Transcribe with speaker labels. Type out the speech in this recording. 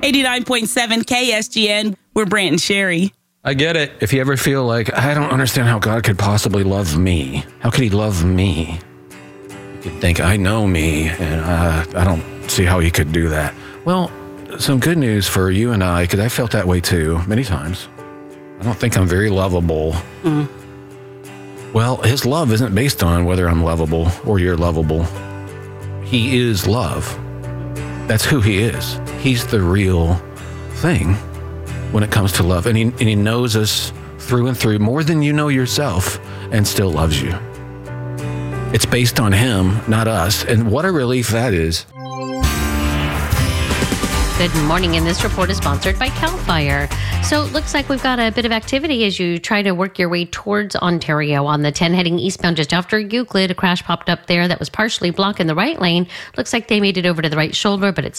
Speaker 1: 89.7 KSGN. We're Brant and Sherry.
Speaker 2: I get it. If you ever feel like, I don't understand how God could possibly love me. How could he love me? You could think, I know me, and I don't see how he could do that. Well, some good news for you and I, because I felt that way too, many times. I don't think I'm very lovable. Well, his love isn't based on whether I'm lovable or you're lovable. He is love. That's who he is. He's the real thing when it comes to love. And he knows us through and through more than you know yourself, and still loves you. It's based on him, not us. And what a relief that is.
Speaker 3: Good morning, and this report is sponsored by CAL FIRE. So it looks like we've got a bit of activity as you try to work your way towards Ontario. On the 10 heading eastbound just after Euclid, a crash popped up there that was partially blocking the right lane. Looks like they made it over to the right shoulder, but it's